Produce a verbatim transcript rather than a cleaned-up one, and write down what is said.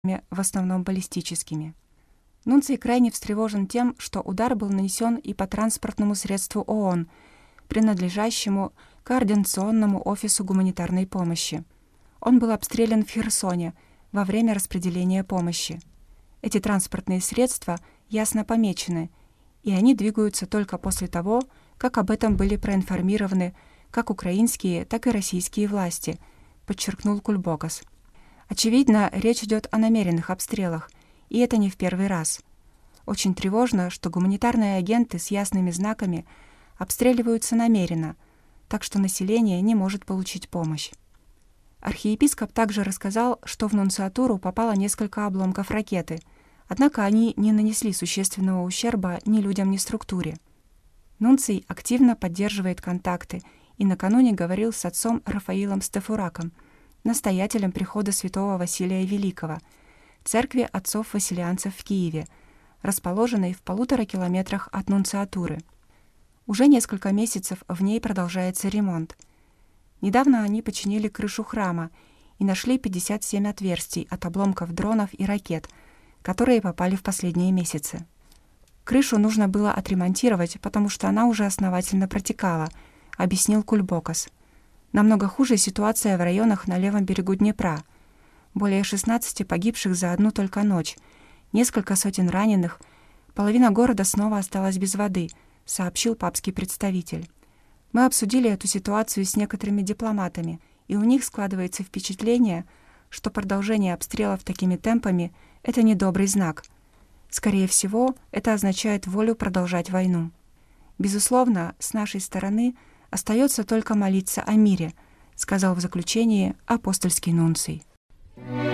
в основном баллистическими. Нунций крайне встревожен тем, что удар был нанесен и по транспортному средству ООН, принадлежащему Координационному офису гуманитарной помощи. Он был обстрелян в Херсоне во время распределения помощи. Эти транспортные средства ясно помечены, и они двигаются только после того, как об этом были проинформированы как украинские, так и российские власти, подчеркнул Кульбокас. Очевидно, речь идет о намеренных обстрелах, и это не в первый раз. Очень тревожно, что гуманитарные агенты с ясными знаками обстреливаются намеренно, так что население не может получить помощь. Архиепископ также рассказал, что в нунциатуру попало несколько обломков ракеты, однако они не нанесли существенного ущерба ни людям, ни структуре. Нунций активно поддерживает контакты и накануне говорил с отцом Рафаилом Стефураком, настоятелем прихода святого Василия Великого, церкви отцов-василианцев в Киеве, расположенной в полутора километрах от нунциатуры. Уже несколько месяцев в ней продолжается ремонт. Недавно они починили крышу храма и нашли пятьдесят семь отверстий от обломков дронов и ракет, которые попали в последние месяцы. Крышу нужно было отремонтировать, потому что она уже основательно протекала, объяснил Кульбокас. Намного хуже ситуация в районах на левом берегу Днепра. Более шестнадцати погибших за одну только ночь, несколько сотен раненых, половина города снова осталась без воды, сообщил папский представитель. Мы обсудили эту ситуацию с некоторыми дипломатами, и у них складывается впечатление, что продолжение обстрелов такими темпами — это недобрый знак. Скорее всего, это означает волю продолжать войну. Безусловно, с нашей стороны остается только молиться о мире, сказал в заключении апостольский нунций.